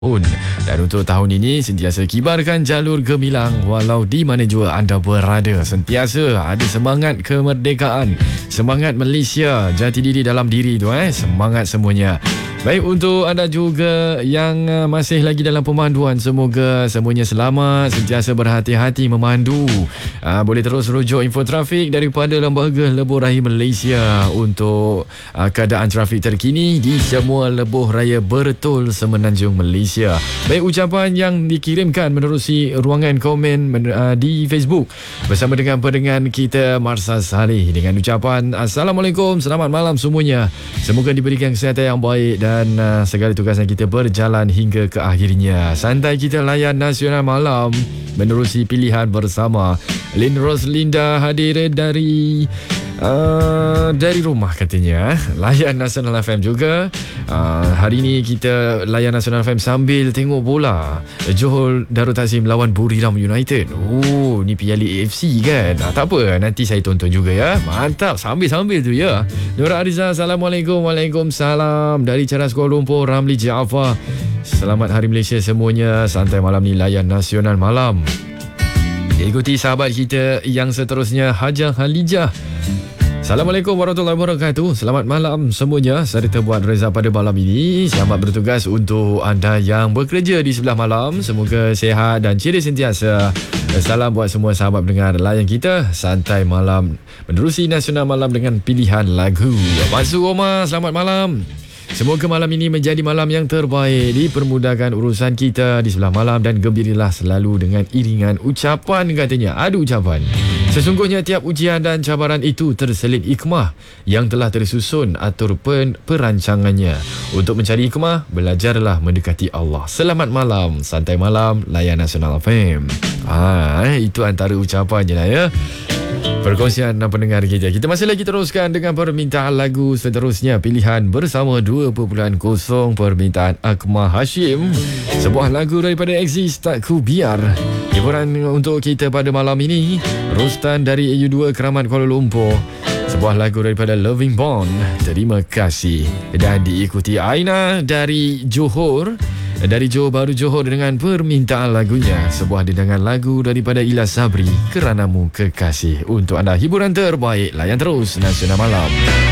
Dan untuk tahun ini sentiasa kibarkan jalur gemilang walau di mana jua anda berada. Sentiasa ada semangat kemerdekaan, semangat Malaysia, jati diri dalam diri tu semangat semuanya. Baik, untuk anda juga yang masih lagi dalam pemanduan, semoga semuanya selamat, sentiasa berhati-hati memandu. Boleh terus rujuk info trafik daripada Lembaga Lebuh Raya Malaysia untuk keadaan trafik terkini di semua lebuh raya Bertul Semenanjung Malaysia. Baik, ucapan yang dikirimkan menerusi ruangan komen di Facebook bersama dengan pendengar kita Marsa Saleh dengan ucapan Assalamualaikum, selamat malam semuanya. Semoga diberikan kesihatan yang baik dan segala tugasan kita berjalan hingga ke akhirnya. Santai kita layan Nasional Malam menerusi pilihan bersama. Lin Roslinda hadir dari rumah katanya. Layan Nasional FM juga. Hari ini kita layan Nasional FM sambil tengok bola. Johor Darul Takzim lawan Buriram United. Ni Piala AFC kan. Tak apa, nanti saya tonton juga ya. Mantap, sambil-sambil tu ya. Nur Ariza, Assalamualaikum. Waalaikumsalam. Dari Ceras Kuala Lumpur, Ramli Jaafar. Selamat Hari Malaysia semuanya. Santai malam ni layan Nasional Malam. Ikuti sahabat kita yang seterusnya, Hajah Halijah. Assalamualaikum warahmatullahi wabarakatuh. Selamat malam semuanya. Saya terbuat Reza pada malam ini. Selamat bertugas untuk anda yang bekerja di sebelah malam. Semoga sihat dan ceria sentiasa. Salam buat semua sahabat pendengar layan kita Santai Malam menerusi Nasional Malam dengan pilihan lagu. Masuk Omar, selamat malam. Semoga malam ini menjadi malam yang terbaik, dipermudahkan urusan kita di sebelah malam dan gembiralah selalu dengan iringan ucapan katanya. Ada ucapan. Sesungguhnya tiap ujian dan cabaran itu terselit hikmah yang telah tersusun ataupun perancangannya. Untuk mencari hikmah, belajarlah mendekati Allah. Selamat malam, santai malam, layan Nasional FM. Itu antara ucapannya lah ya. Perkongsian dan pendengar kita. Kita masih lagi teruskan dengan permintaan lagu seterusnya. Pilihan bersama 2.0 permintaan Akmal Hashim. Sebuah lagu daripada Exist, Tak Ku Biar. Hiburan untuk kita pada malam ini. Rustan dari EU2 Keramat Kuala Lumpur. Sebuah lagu daripada Loving Bond, Terima Kasih. Dan diikuti Aina dari Johor. Dari Johor Baru Johor dengan permintaan lagunya. Sebuah dendangan lagu daripada Ila Sabri, Keranamu Kekasih. Untuk anda hiburan terbaik, layan terus Nasional Malam.